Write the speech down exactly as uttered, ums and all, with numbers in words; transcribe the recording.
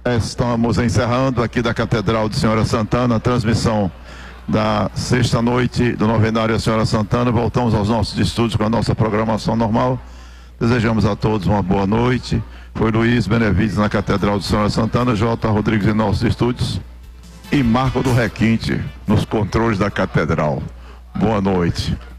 Estamos encerrando aqui da Catedral de Senhora Santana a transmissão da sexta noite do novenário a Senhora Santana. Voltamos aos nossos estúdios com a nossa programação normal. Desejamos a todos uma boa noite. Foi Luiz Benevides na Catedral de Senhora Santana, J. Rodrigues em nossos estúdios e Marco do Requinte nos controles da Catedral. Boa noite.